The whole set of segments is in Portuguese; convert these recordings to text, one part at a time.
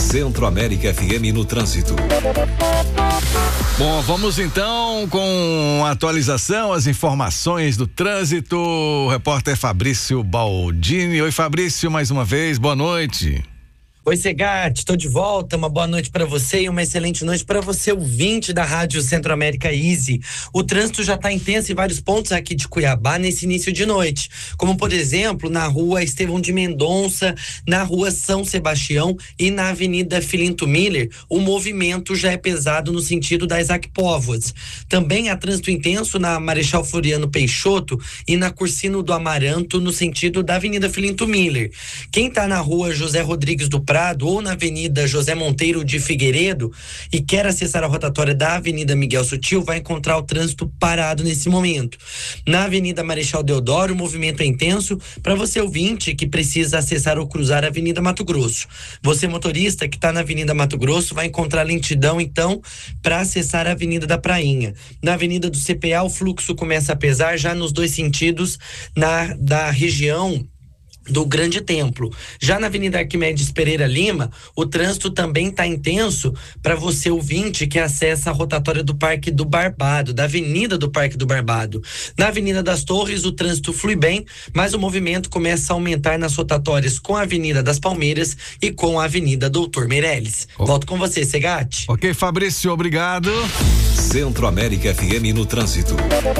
Centro-América FM no trânsito. Bom, vamos então com a atualização, as informações do trânsito. O repórter Fabrício Baldini. Oi, Fabrício, mais uma vez, boa noite. Oi, Segatti, estou de volta. Uma boa noite para você e uma excelente noite para você, ouvinte da Rádio Centro-América Easy. O trânsito já está intenso em vários pontos aqui de Cuiabá nesse início de noite, como por exemplo na rua Estevão de Mendonça, na rua São Sebastião e na Avenida Filinto Miller. O movimento já é pesado no sentido da Isaac Póvoas. Também há trânsito intenso na Marechal Floriano Peixoto e na Cursino do Amaranto no sentido da Avenida Filinto Miller. Quem está na rua José Rodrigues do Prado ou na Avenida José Monteiro de Figueiredo e quer acessar a rotatória da Avenida Miguel Sutil, vai encontrar o trânsito parado nesse momento. Na Avenida Marechal Deodoro, o movimento é intenso para você ouvinte que precisa acessar ou cruzar a Avenida Mato Grosso. Você motorista que está na Avenida Mato Grosso vai encontrar lentidão então para acessar a Avenida da Prainha. Na Avenida do CPA, o fluxo começa a pesar já nos dois sentidos da região do Grande Templo. Já na Avenida Arquimedes Pereira Lima, o trânsito também está intenso para você ouvinte que acessa a rotatória do Parque do Barbado, da Avenida do Parque do Barbado. Na Avenida das Torres, o trânsito flui bem, mas o movimento começa a aumentar nas rotatórias com a Avenida das Palmeiras e com a Avenida Doutor Meirelles. Volto com você, Segatti. Ok, Fabrício, obrigado. Centro-América FM no trânsito.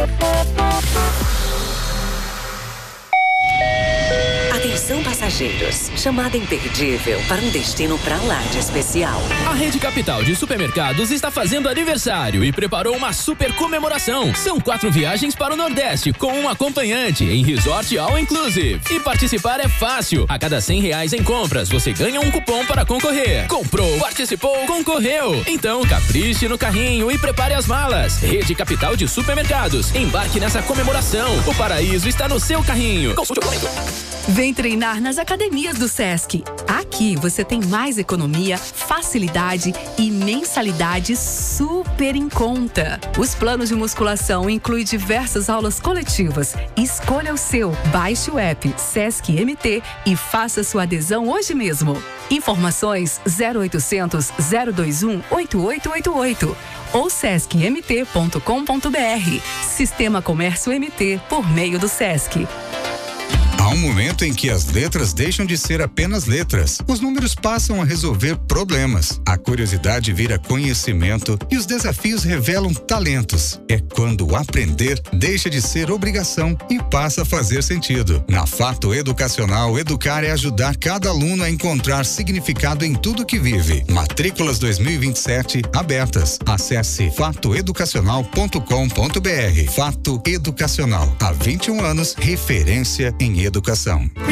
Atenção passageiros, chamada imperdível para um destino pra lá de especial. A Rede Capital de Supermercados está fazendo aniversário e preparou uma super comemoração. São 4 viagens para o Nordeste com um acompanhante em Resort All Inclusive. E participar é fácil. A cada R$100 em compras, você ganha um cupom para concorrer. Comprou, participou, concorreu. Então capriche no carrinho e prepare as malas. Rede Capital de Supermercados. Embarque nessa comemoração. O paraíso está no seu carrinho. Consulte o documento. Vem treinar nas academias do Sesc. Aqui você tem mais economia, facilidade e mensalidade super em conta. Os planos de musculação incluem diversas aulas coletivas. Escolha o seu. Baixe o app Sesc MT e faça sua adesão hoje mesmo. Informações 0800 021 8888 ou sescmt.com.br. Sistema Comércio MT por meio do Sesc. Há um momento em que as letras deixam de ser apenas letras. Os números passam a resolver problemas. A curiosidade vira conhecimento e os desafios revelam talentos. É quando aprender deixa de ser obrigação e passa a fazer sentido. Na Fato Educacional, educar é ajudar cada aluno a encontrar significado em tudo que vive. Matrículas 2027 abertas. Acesse fatoeducacional.com.br. Fato Educacional. Há 21 anos, referência em educação.